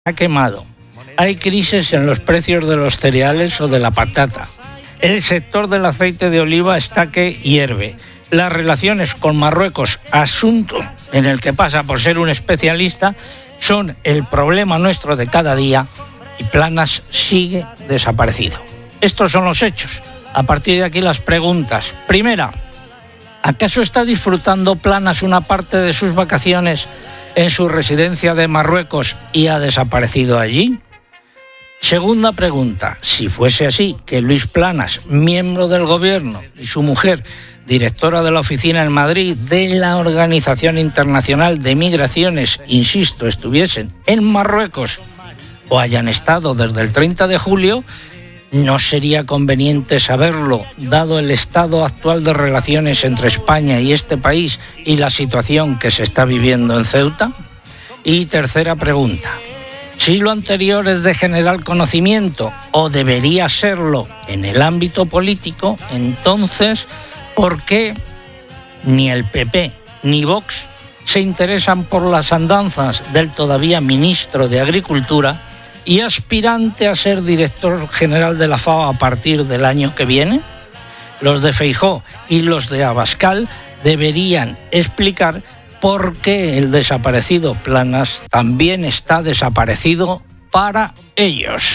ha quemado. Hay crisis en los precios de los cereales o de la patata. El sector del aceite de oliva está que hierve. Las relaciones con Marruecos, asunto en el que pasa por ser un especialista, son el problema nuestro de cada día y Planas sigue desaparecido. Estos son los hechos. A partir de aquí las preguntas. Primera, ¿acaso está disfrutando Planas una parte de sus vacaciones en su residencia de Marruecos y ha desaparecido allí? Segunda pregunta, si fuese así, que Luis Planas, miembro del gobierno, y su mujer, directora de la oficina en Madrid de la Organización Internacional de Migraciones, insisto, estuviesen en Marruecos o hayan estado desde el 30 de julio, ¿no sería conveniente saberlo, dado el estado actual de relaciones entre España y este país y la situación que se está viviendo en Ceuta? Y tercera pregunta, si lo anterior es de general conocimiento o debería serlo en el ámbito político, entonces, ¿por qué ni el PP ni Vox se interesan por las andanzas del todavía ministro de Agricultura y aspirante a ser director general de la FAO a partir del año que viene? Los de Feijóo y los de Abascal deberían explicar por qué el desaparecido Planas también está desaparecido para ellos.